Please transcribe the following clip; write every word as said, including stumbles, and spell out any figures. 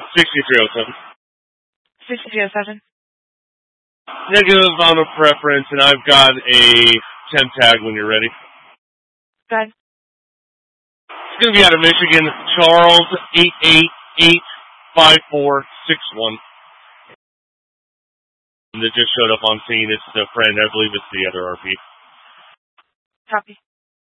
sixty-three oh seven. sixty-three oh seven. Negative on a preference, and I've got a ten tag when you're ready. Go ahead. It's going to be out of Michigan, Charles, eight eight eight five four six one. That just showed up on scene. It's the friend, I believe it's the other R P. Copy.